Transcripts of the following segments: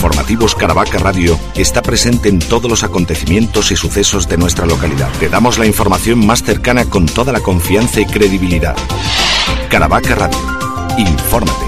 Informativos Caravaca Radio está presente en todos los acontecimientos y sucesos de nuestra localidad. Te damos la información más cercana con toda la confianza y credibilidad. Caravaca Radio. Infórmate.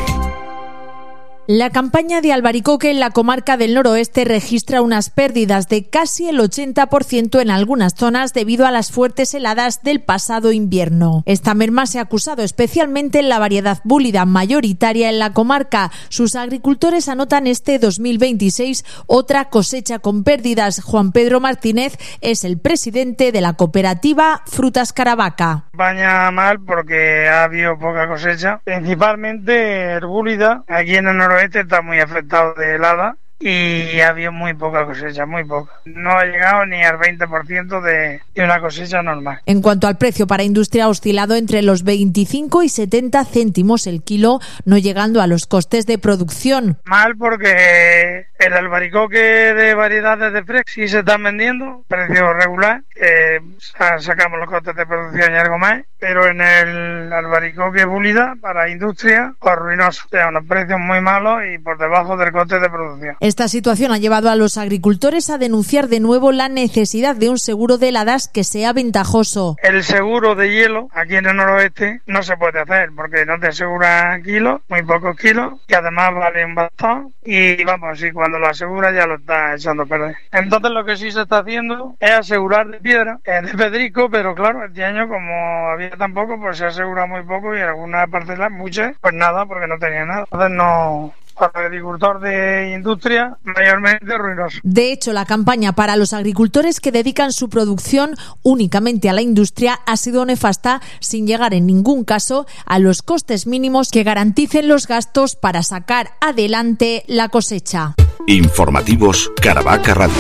La campaña de albaricoque en la comarca del noroeste registra unas pérdidas de casi el 80% en algunas zonas debido a las fuertes heladas del pasado invierno. Esta merma se ha acusado especialmente en la variedad búlida mayoritaria en la comarca. Sus agricultores anotan este 2026 otra cosecha con pérdidas. Juan Pedro Martínez es el presidente de la cooperativa Frutas Caravaca. España mal porque ha habido poca cosecha, principalmente el búlida. Aquí en el noroeste está muy afectado de helada y ha habido muy poca cosecha, muy poca. No ha llegado ni al 20% de una cosecha normal. En cuanto al precio para industria, ha oscilado entre los 25 y 70 céntimos el kilo, no llegando a los costes de producción. Mal porque el albaricoque de variedades de fresco sí se están vendiendo, precio regular, sacamos los costes de producción y algo más, pero en el albaricoque búlida para industria, pues ruinoso, o sea, unos precios muy malos y por debajo del coste de producción. Esta situación ha llevado a los agricultores a denunciar de nuevo la necesidad de un seguro de heladas que sea ventajoso. El seguro de hielo aquí en el noroeste no se puede hacer porque no te asegura kilos, muy pocos kilos, y además vale un bastón y vamos, y cuando lo asegura ya lo está echando a perder. Entonces lo que sí se está haciendo es asegurar de piedra, de pedrico, pero claro, este año como había tan poco, pues se asegura muy poco y en algunas parcelas, muchas, pues nada, porque no tenía nada. Entonces no... Para el agricultor de industria, mayormente ruinoso. De hecho, la campaña para los agricultores que dedican su producción únicamente a la industria ha sido nefasta, sin llegar en ningún caso a los costes mínimos que garanticen los gastos para sacar adelante la cosecha. Informativos Caravaca Radio.